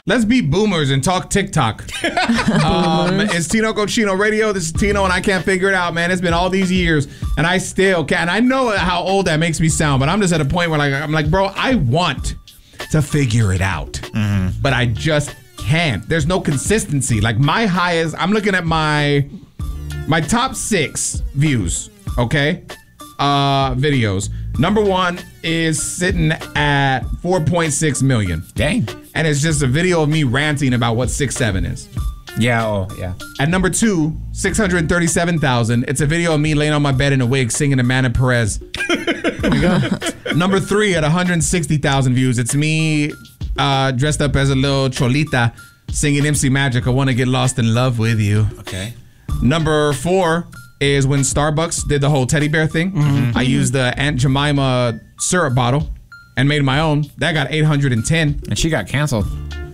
Let's be boomers and talk TikTok. It's Tino Cochino Radio. This is Tino, and I can't figure it out, man. It's been all these years, and I still can't. I know how old that makes me sound, but I'm just at a point where I'm like, bro, I want to figure it out, but I just can't. There's no consistency. Like my highest, I'm looking at my top 6 views, okay? Videos. Number 1 is sitting at 4.6 million. Dang. And it's just a video of me ranting about what 6'7" is. Yeah, yeah. At number 2, 637,000. It's a video of me laying on my bed in a wig singing to Manny Perez. Number 3 at 160,000 views. It's me dressed up as a little cholita singing MC Magic. I want to get lost in love with you. Okay. Number 4 is when Starbucks did the whole teddy bear thing. I used the Aunt Jemima syrup bottle and made my own. That got 810. And she got canceled.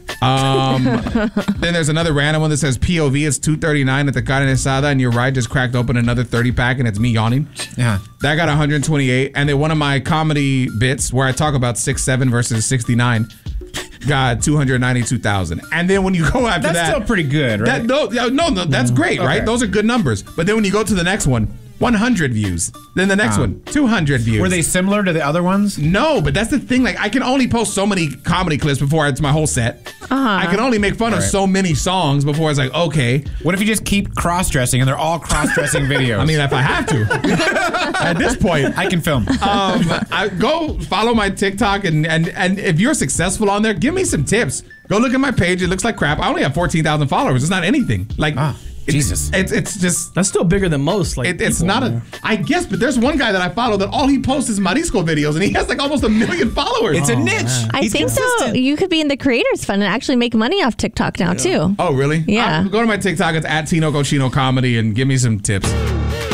Then there's another random one that says POV. It's 2:39 at the carne asada, and your ride just cracked open another 30 pack, and it's me yawning. Yeah. That got 128. And then one of my comedy bits where I talk about 6'7" versus 69 got 292,000. And then when you go after That's still pretty good, right? No, that's great, right? Okay. Those are good numbers. But then when you go to the next one, 100 views. Then the next one, 200 views. Were they similar to the other ones? No, but that's the thing. Like, I can only post so many comedy clips before it's my whole set. I can only make fun of so many songs before it's like, okay. What if you just keep cross-dressing and they're all cross-dressing videos? I mean, if I have to. At this point. I can film. I go follow my TikTok, and if you're successful on there, give me some tips. Go look at my page. It looks like crap. I only have 14,000 followers. It's not anything. Like, Jesus. It's just... That's still bigger than most. Like it's not a... I guess, but there's one guy that I follow that all he posts is Marisco videos, and he has like almost 1 million followers. It's a niche. I think so. You could be in the creators fund and actually make money off TikTok now, too. Oh, really? Yeah. Go to my TikTok. It's at Tino Cochino Comedy and give me some tips.